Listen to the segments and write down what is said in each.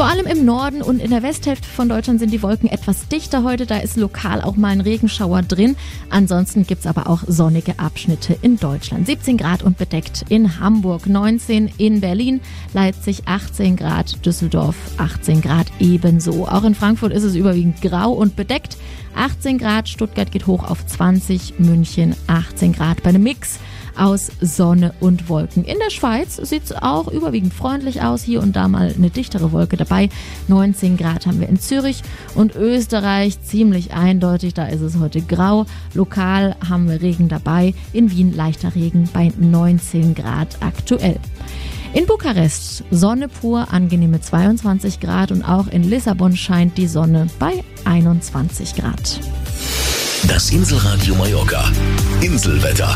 Vor allem im Norden und in der Westhälfte von Deutschland sind die Wolken etwas dichter heute. Da ist lokal auch mal ein Regenschauer drin. Ansonsten gibt's aber auch sonnige Abschnitte in Deutschland. 17 Grad und bedeckt in Hamburg, 19 in Berlin, Leipzig 18 Grad, Düsseldorf 18 Grad ebenso. Auch in Frankfurt ist es überwiegend grau und bedeckt. 18 Grad, Stuttgart geht hoch auf 20, München 18 Grad bei einem Mix aus Sonne und Wolken. In der Schweiz sieht es auch überwiegend freundlich aus. Hier und da mal eine dichtere Wolke dabei. 19 Grad haben wir in Zürich und Österreich ziemlich eindeutig. Da ist es heute grau. Lokal haben wir Regen dabei. In Wien leichter Regen bei 19 Grad aktuell. In Bukarest Sonne pur, angenehme 22 Grad und auch in Lissabon scheint die Sonne bei 21 Grad. Das Inselradio Mallorca. Inselwetter.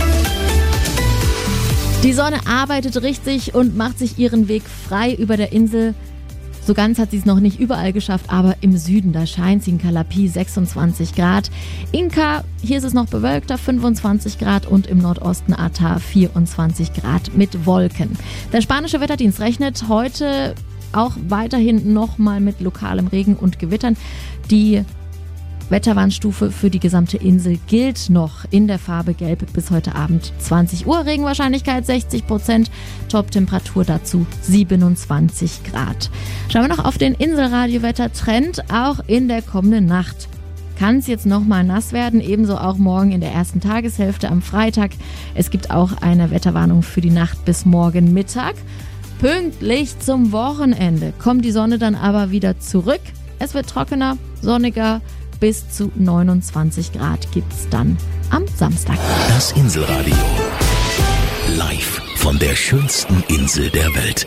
Die Sonne arbeitet richtig und macht sich ihren Weg frei über der Insel. So ganz hat sie es noch nicht überall geschafft, aber im Süden, da scheint sie in Calapi 26 Grad. Inca, hier ist es noch bewölkter, 25 Grad und im Nordosten Ata 24 Grad mit Wolken. Der spanische Wetterdienst rechnet heute auch weiterhin nochmal mit lokalem Regen und Gewittern. Die Wetterwarnstufe für die gesamte Insel gilt noch in der Farbe Gelb bis heute Abend 20 Uhr. Regenwahrscheinlichkeit 60%, Top-Temperatur dazu 27 Grad. Schauen wir noch auf den Inselradio-Wettertrend. Auch in der kommenden Nacht kann es jetzt nochmal nass werden, ebenso auch morgen in der ersten Tageshälfte am Freitag. Es gibt auch eine Wetterwarnung für die Nacht bis morgen Mittag. Pünktlich zum Wochenende kommt die Sonne dann aber wieder zurück. Es wird trockener, sonniger. Bis zu 29 Grad gibt's dann am Samstag. Das Inselradio. Live von der schönsten Insel der Welt.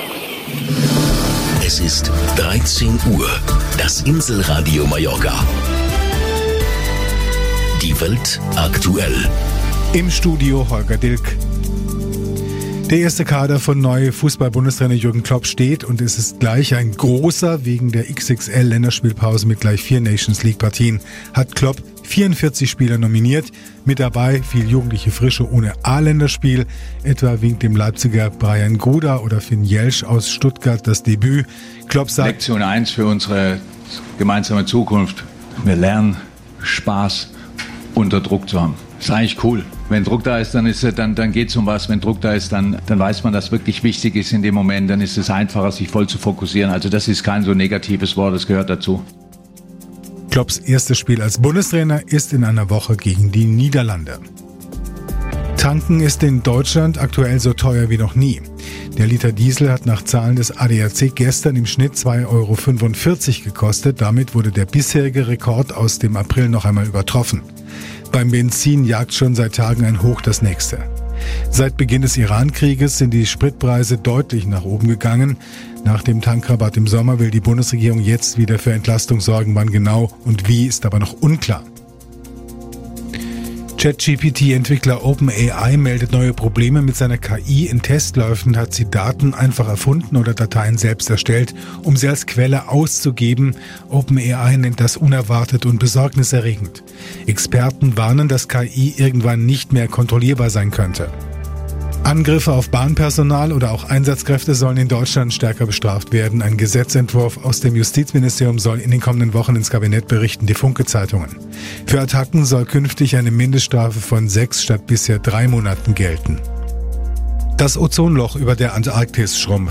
Es ist 13 Uhr. Das Inselradio Mallorca. Die Welt aktuell. Im Studio Holger Dilk. Der erste Kader von neue Fußball-Bundestrainer Jürgen Klopp steht und es ist gleich ein großer. Wegen der XXL-Länderspielpause mit gleich 4 Nations-League-Partien hat Klopp 44 Spieler nominiert. Mit dabei viel jugendliche Frische ohne A-Länderspiel. Etwa winkt dem Leipziger Brian Gruda oder Finn Jelsch aus Stuttgart das Debüt. Klopp sagt: Lektion 1 für unsere gemeinsame Zukunft. Wir lernen, Spaß unter Druck zu haben. Das ist eigentlich cool. Wenn Druck da ist, dann geht es um was. Wenn Druck da ist, dann weiß man, dass wirklich wichtig ist in dem Moment. Dann ist es einfacher, sich voll zu fokussieren. Also das ist kein so negatives Wort, das gehört dazu. Klopps erstes Spiel als Bundestrainer ist in einer Woche gegen die Niederlande. Tanken ist in Deutschland aktuell so teuer wie noch nie. Der Liter Diesel hat nach Zahlen des ADAC gestern im Schnitt 2,45 € gekostet. Damit wurde der bisherige Rekord aus dem April noch einmal übertroffen. Beim Benzin jagt schon seit Tagen ein Hoch das nächste. Seit Beginn des Iran-Krieges sind die Spritpreise deutlich nach oben gegangen. Nach dem Tankrabatt im Sommer will die Bundesregierung jetzt wieder für Entlastung sorgen. Wann genau und wie, ist aber noch unklar. ChatGPT-Entwickler OpenAI meldet neue Probleme mit seiner KI. In Testläufen hat sie Daten einfach erfunden oder Dateien selbst erstellt, um sie als Quelle auszugeben. OpenAI nennt das unerwartet und besorgniserregend. Experten warnen, dass KI irgendwann nicht mehr kontrollierbar sein könnte. Angriffe auf Bahnpersonal oder auch Einsatzkräfte sollen in Deutschland stärker bestraft werden. Ein Gesetzentwurf aus dem Justizministerium soll in den kommenden Wochen ins Kabinett berichten, die Funke-Zeitungen. Für Attacken soll künftig eine Mindeststrafe von 6 statt bisher 3 Monaten gelten. Das Ozonloch über der Antarktis schrumpft.